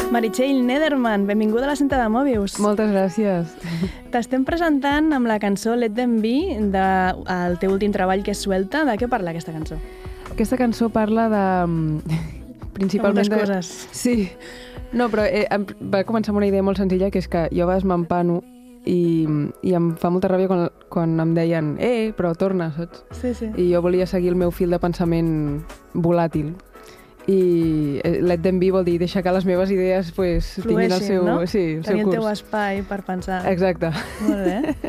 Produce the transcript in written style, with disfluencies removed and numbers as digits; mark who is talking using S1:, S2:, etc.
S1: Meritxell Nederman, benvinguda a la cinta de Mòbius.
S2: Moltes gràcies.
S1: T'estem presentant amb la cançó Let Them Be del teu últim treball, que és Suelta. De què parla aquesta cançó?
S2: Aquesta cançó parla de... principalment
S1: de moltes coses.
S2: Sí. No, però va començar amb una idea molt senzilla, que és que jo a vegades m'empano i em fa molta ràbia quan em deien però torna, saps?
S1: Sí, sí.
S2: I jo volia seguir el meu fil de pensament volàtil. I Let Them Be vol dir deixar que les meves idees tinguin el seu,
S1: no?
S2: sí, el seu
S1: Tenir
S2: curs.
S1: el teu espai per pensar.
S2: Exacte.
S1: Molt bé.